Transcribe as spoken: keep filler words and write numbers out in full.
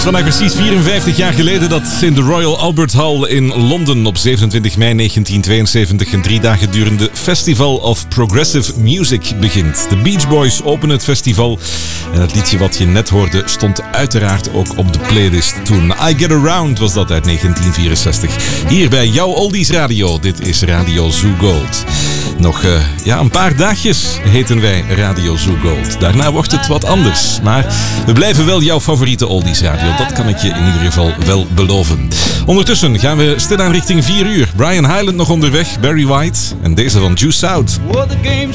is vandaag precies vierenvijftig jaar geleden dat in de Royal Albert Hall in Londen op zevenentwintig mei negentien tweeënzeventig een drie dagen durende Festival of Progressive Music begint. De Beach Boys openen het festival en het liedje wat je net hoorde stond uiteraard ook op de playlist toen. I Get Around was dat uit negentien vierenzestig. Hier bij jouw Oldies Radio. Dit is Radio Zoo Gold. Nog uh, ja, een paar dagjes heten wij Radio Zoo Gold. Daarna wordt het wat anders. Maar we blijven wel jouw favoriete Oldies Radio. Dat kan ik je in ieder geval wel beloven. Ondertussen gaan we stilaan richting vier uur. Brian Hyland nog onderweg, Barry White en deze van Juice Out.